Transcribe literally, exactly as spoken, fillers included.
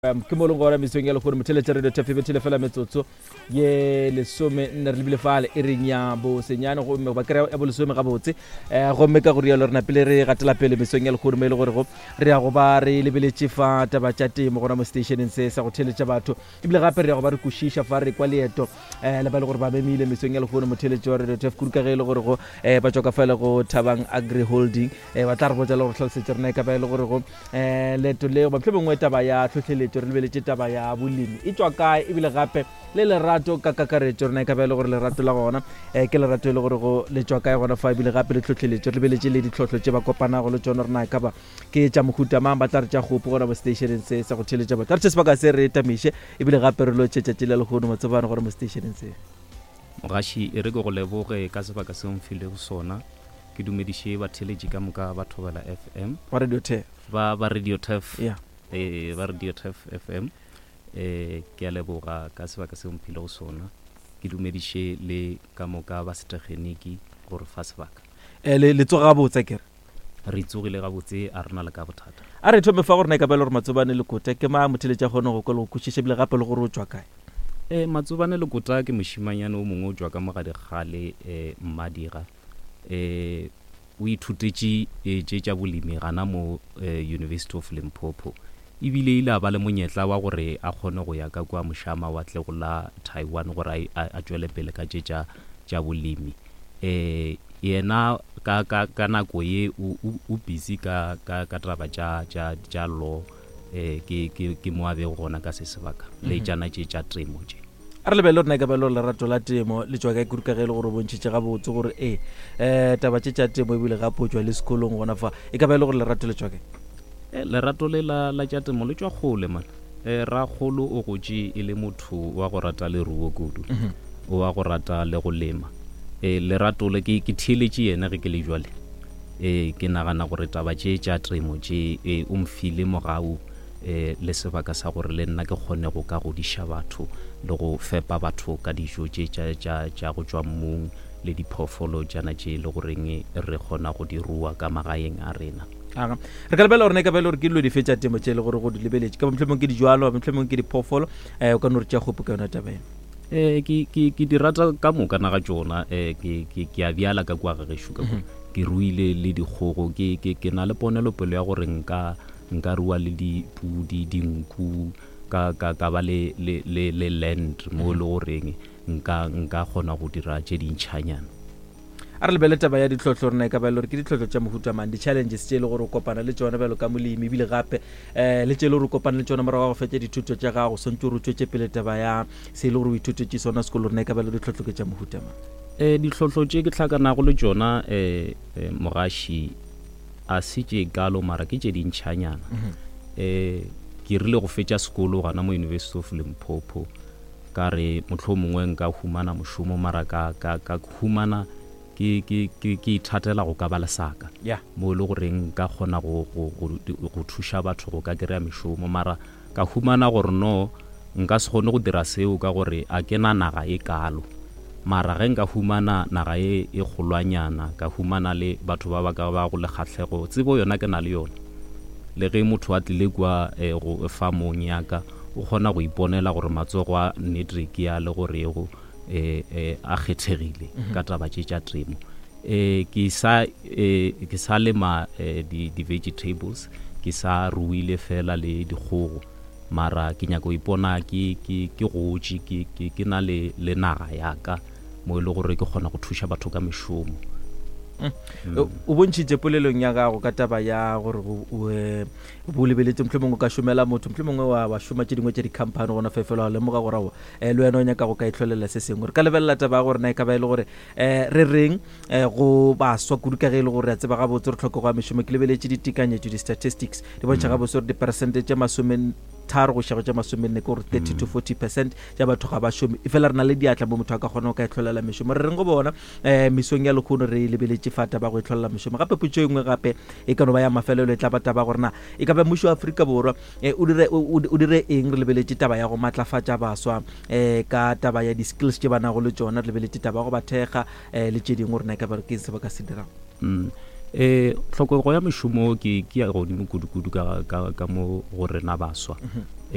Um, ke molong gore mesong ya le gore motheletša radio T F M telefela metsotso ye lesome nne re lebile fale e reng ya bo senyane go me ba kry ya bo lesome ga botse eh go me ka go rialo rena pele re gatela pele mesong ya le gore me le gore go re ya go ba re lebeletse fa taba tša temo gona mo stationeng se sa go theletša batho ebile gape re ya go ba re kushisha fa re kwa leeto eh le ba le gore ba memile mesong ya le gore motheletša wa radio T F kudu ka ge le gore go eh ba tšwa ka fela go Thabang Agri Holding eh ba tla re botsa le gore tlhalosetša rena ka ba le gore go eh leto leo ba tle bongwe taba ya tlhotlheletšo re lebeletse taba ya bolemi e tswa kae ebile gape le lerato ka kakaretšo rena ka ba le gore lerato la gona eh ke lerato le gore go le tswa kae gona fa ebile gape le tlhotlheletšo re lebeletse le ditlhotlho tše ba kopanago le tsona rena ka ba ke tša mohuta mang ba tla re tša gopo gona mo stationeng se sa go theletša batho re tše sebaka se re etamiše ebile gape re lo tšetšatše le legono matsobane gore mo stationeng se mogaši e re ke go leboge ka sebaka se mfilego sona ke dumediše batheletši ka moka ba Thobela F M ba radio T F ba ba radio T F yeah. eh ba radio T F F M eh ke a leboga ka sebaka se mphilego sona ke dumediše le ka moka ba setekgeniki gore fa sebaka eh le le tsoga botsa kere re tsogile ga botse a rena le ka bothata a re thome fa gore na ka ba le gore matsobane le kota ke ma motheletša gone go kolo go kutšiše bile gape le gore o tswa kae eh matsobane le kota ke mošimanyane o mongwe o tswa ka mogadi gale eh Mmadiga eh o ithutetše tše tša bolemi gana mo University of Limpopo ebile ile a ba le monyetla wa gore a kgone go ya ka kwa mošama wa tle go la Taiwan gore a tšwele pele ka tše tša bolemi eh yena ka ka ka nako ye o busy ka ka ka taba tša tša tša law eh ke ke ke mo a be gona ka se sebaka le tšana tše tša temo tše a re lebelo rena ka ba le lerato la temo le tswa ka kudu ka ge le gore bontšhitše ga botse gore eh eh taba tše tša temo ebile ga potswa le sekolong gona fa e ka ba le gore lerato le tswa ke eh lerato le la la tša temo le tswa gole man eh ra golo o go tše e le motho wa go rata le ruo kudu o wa go rata le go lema eh lerato le ke ke thiletše yena ge ke le jwale eh ke nagana gore taba tše tša temo tše e o mfile mogau eh le sebaka sa gore le nna ke kgone go ka godiša batho le go fepa batho ka dijo tše tša tša tša go tswa mmung le diphoofolo tšana tše le goreng re kgona go di rua ka magaeng a rena aga re ka lebela gore ne ka ba le gore ke dilo di fetša temo tše le gore go di lebeletše ka mohlomong ke dijwalo mohlomong ke diphoofolo eh o ka no re tša gopo ka yona taba ena eh ke ke ke di rata ka moka na ga tsona eh ke ke ke a biala ka kwa ga shuka ke ruile le dikgogo ke ke ke na le ponelo pelo ya gore nka nka rua le dipudi dinku ka ka ka ba le le le land mo le goreng nka nka gona go dira tše dintšhanyana a re lebele taba ya ditlhotlho rena ka ba le gore ke ditlhotlho tša mohuta mang di-challenges tše le gore o kopana le tsona bjalo ka molemi ebile gape um le tše le gore o kopana le tsona morago ga go fetša dithuto tša gago swantse gore o tšwetše pele taba ya se e le gore o ithutetše sona sekolo rena ka ba le ditlhotlho ke tša mohuta mang um ditlhotlho tše ke tlhakanago le tsona um mogaši a se tše kalo mara ke tše dintšhanyana um ke rile go fetša sekolo gana mo University of Limpopo ka re motlho mongwe nka humana mošomo mara ka ka ka humana ke ke ke ke ithatela go ka ba lesaka yeah. mo le goreng ka kgona go go go thuša batho go ka kry-a mešomo mara ka humana gore no nka se kgone go dira seo ka gore a ke na naga e kalo mara ge nka humana naga e e kgolwanyana ka humana le batho ba ba ka ba go le kgatlhego tsebo yona ke na le yona le ge motho a tlile kwa go famong yaka o kgona go iponela gore matsogo a network ya le gore go eh eh a kgethegile ka taba tše tša temo eh ke sa eh ke sa lema di di vegetables ke sa ruile fela le dikgogo mara ke nyako ipona ke ke ke gotši ke ke na le le naga yaka mo ile gore ke kgona go thuša batho ka mešomo o bontšhitše polelong ya gago ka taba ya gore bo lebeletse mohlomongwe ka šomela motho mohlomongwe wa šoma tše dingwe tše dikhamphane gona fefela wa lemoga gore um le wena o nyaka go ka itlholela se sengwe re ka lebelela taba ya gore na e ka ba e le gore um re reng go baswa kudu ka ge e le gore a tseba gabotse re tlhoke go ya mešomo ke lebeletse ditekanyetšo di-statistics di bontšha gabotse gore diperesente tše masome tharo go šego tša masomenne ke gore thirty to forty percent tša batho ga ba šome e fela re na le diatla mo motho a ka kgona go ka itlholela mešomo re reng go bona um mesong ya lekgono re lebeletse fata ba go itlholela mešomo gape potso engwe gape e ka no ba ya mafelelo e tla ba taba gore na e ka ba mmušo wa Afrika Borwa o dire o dire eng re lebeletse taba ya go matlafatša baswa um ka taba ya di-skills tše ba nago le tsona re lebeletse taba ya go ba thekga um le tše dingwe gore na e ka ba ke se ba ka se dirago eh tlhokego ya mešomo ke ke ya godimo kudu-kudu ka ka ka mo go rena baswa